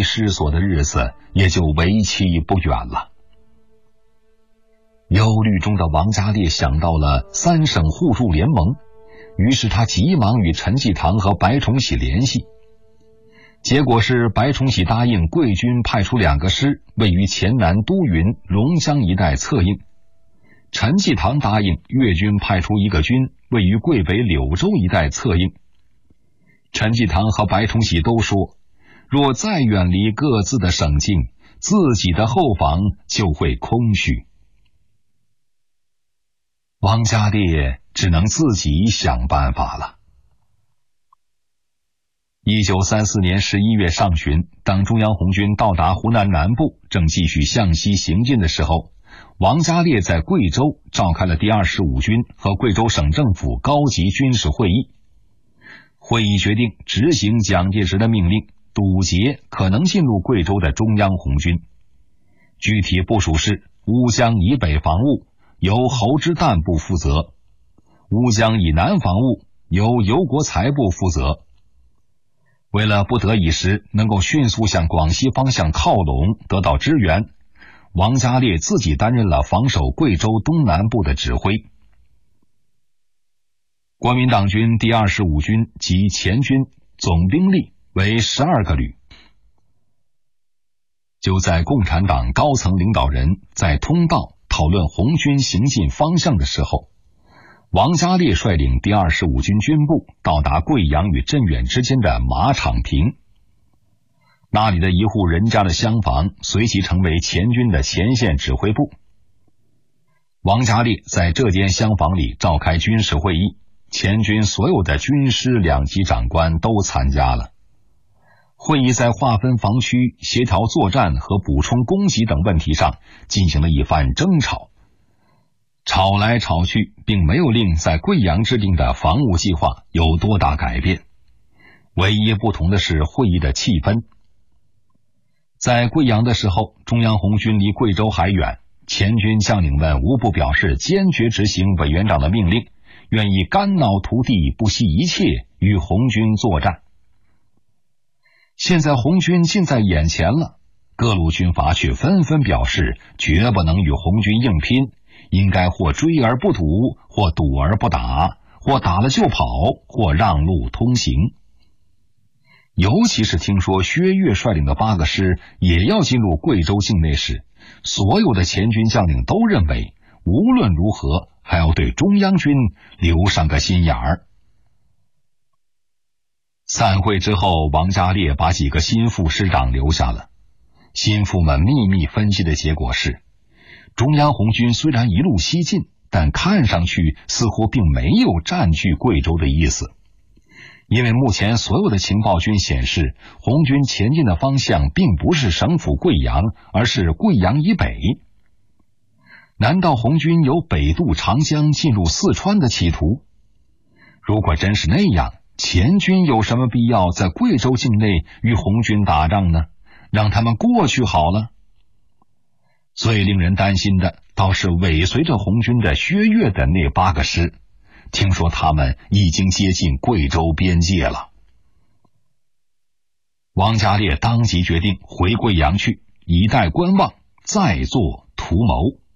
离失所的日子也就为期不远了。忧虑中的王家烈想到了三省互助联盟，于是他急忙与陈济棠和白崇禧联系。结果是白崇禧答应桂军派出2个师位于黔南都匀、龙江一带策应，陈济棠答应粤军派出1个军位于桂北柳州一带策应。陈济棠和白崇禧都说，若再远离各自的省境，自己的后方就会空虚。王家烈只能自己想办法了。1934年11月上旬，当中央红军到达湖南南部，正继续向西行进的时候，王家烈在贵州召开了第25军和贵州省政府高级军事会议。会议决定执行蒋介石的命令，堵截可能进入贵州的中央红军。具体部署是乌江以北防务由侯之旦部负责，乌江以南防务由尤国才部负责。为了不得已时能够迅速向广西方向靠拢，得到支援，王家烈自己担任了防守贵州东南部的指挥。国民党军第25军及黔军总兵力为12个旅。就在共产党高层领导人在通道讨论红军行进方向的时候，王家烈率领第25军军部到达贵阳与镇远之间的马场坪，那里的一户人家的厢房随即成为黔军的前线指挥部。王家烈在这间厢房里召开军事会议，黔军所有的军师2级长官都参加了。会议在划分防区、协调作战和补充供给等问题上进行了一番争吵，吵来吵去，并没有令在贵阳制定的防务计划有多大改变。唯一不同的是会议的气氛。在贵阳的时候，中央红军离贵州还远，黔军将领们无不表示坚决执行委员长的命令，愿意肝脑涂地，不惜一切与红军作战。现在红军近在眼前了，各路军阀却纷纷表示绝不能与红军硬拼，应该或追而不堵，或堵而不打，或打了就跑，或让路通行。尤其是听说薛岳率领的8个师也要进入贵州境内时，所有的黔军将领都认为无论如何还要对中央军留上个心眼儿。散会之后，王家烈把几个心腹师长留下了。心腹们秘密分析的结果是，中央红军虽然一路西进，但看上去似乎并没有占据贵州的意思。因为目前所有的情报均显示，红军前进的方向并不是省府贵阳，而是贵阳以北。难道红军有北渡长江进入四川的企图？如果真是那样，黔军有什么必要在贵州境内与红军打仗呢？让他们过去好了。最令人担心的倒是尾随着红军的薛岳的那8个师，听说他们已经接近贵州边界了。王家烈当即决定回贵阳去，以待观望，再做图谋。